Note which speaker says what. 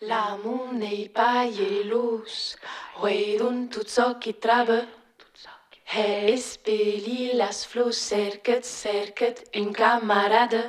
Speaker 1: L'amunt ei paielos, hoidun tot soki trabe. He espeli las flors cercat un camarade.